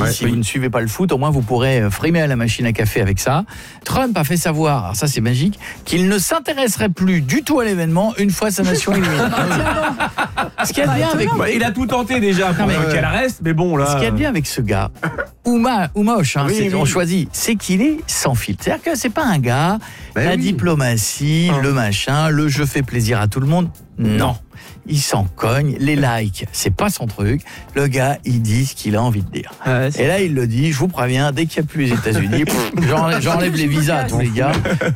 si vous ne suivez pas le foot, au moins vous pourrez frimer à la machine à café avec ça. Trump a fait savoir, alors ça c'est magique, qu'il ne s'intéresserait plus du tout à l'événement une fois sa nation éliminée. Ce qu'il y a de bien avec... il a tout tenté déjà pour qu'elle reste, mais bon là... Ce qu'il y a de bien avec ce gars, ou moche, on choisit, c'est qu'il est sans filtre. C'est-à-dire que c'est pas un gars, diplomatie, le machin, le je fais plaisir à tout le monde. Non. Il s'en cogne, les likes, c'est pas son truc. Le gars, il dit ce qu'il a envie de dire. Et là, il le dit, je vous préviens, dès qu'il n'y a plus les États-Unis, j'enlève les visas à tous les gars.